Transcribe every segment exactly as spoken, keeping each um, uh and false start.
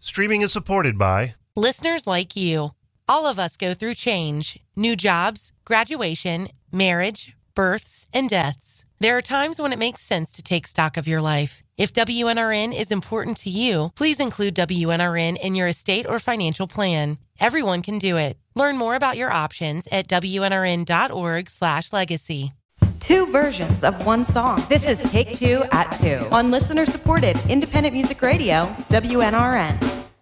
Streaming is supported by listeners like you. All of us go through change, new jobs, graduation, marriage, births, and deaths. There are times when it makes sense to take stock of your life. If W N R N is important to you, please include W N R N in your estate or financial plan. Everyone can do it. Learn more about your options at W N R N dot org slash legacy. Two versions of one song. This is Take Two at Two. On listener-supported independent music radio, W N R N.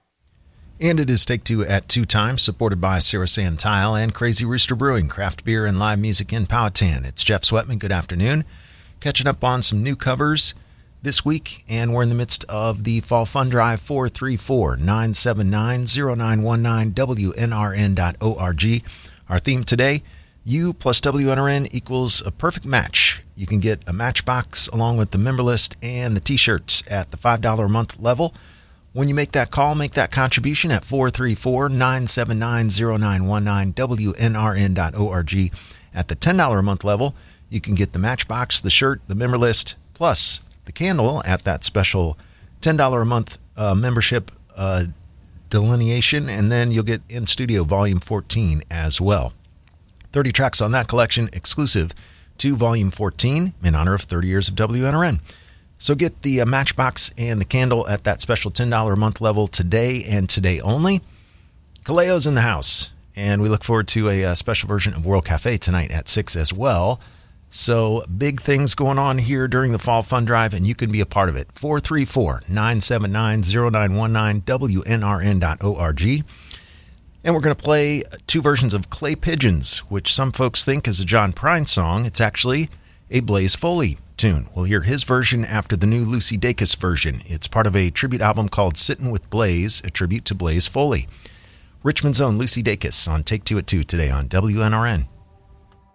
And it is Take Two at Two Times, supported by Sarah Sand Tile and Crazy Rooster Brewing, craft beer and live music in Powhatan. It's Jeff Sweatman. Good afternoon. Catching up on some new covers this week, and we're in the midst of the Fall Fun Drive. Four three four, nine seven nine, zero nine one nine, W N R N dot org. Our theme today, you plus W N R N equals a perfect match. You can get a matchbox along with the member list and the t-shirts at the five dollars a month level. When you make that call, make that contribution at four three four, nine seven nine, zero nine one nine, W N R N dot org. At the ten dollars a month level, you can get the matchbox, the shirt, the member list, plus the candle at that special ten dollars a month uh, membership uh, delineation, and then you'll get In Studio Volume fourteen as well. thirty tracks on that collection, exclusive to Volume fourteen, in honor of thirty years of W N R N. So get the uh, matchbox and the candle at that special ten dollars a month level today and today only. Kaleo's in the house, and we look forward to a, a special version of World Cafe tonight at six as well. So big things going on here during the Fall Fun Drive, and you can be a part of it. four three four, nine seven nine, zero nine one nine, W N R N dot org. And we're going to play two versions of Clay Pigeons, which some folks think is a John Prine song. It's actually a Blaze Foley tune. We'll hear his version after the new Lucy Dacus version. It's part of a tribute album called Sittin' with Blaze, a tribute to Blaze Foley. Richmond's own Lucy Dacus on Take Two at Two today on W N R N.